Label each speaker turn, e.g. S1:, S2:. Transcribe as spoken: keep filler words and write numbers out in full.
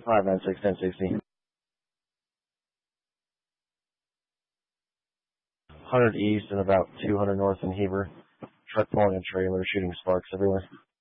S1: five nine six ten sixty. one hundred east and about two hundred north in Heber. Truck pulling a trailer, shooting sparks everywhere.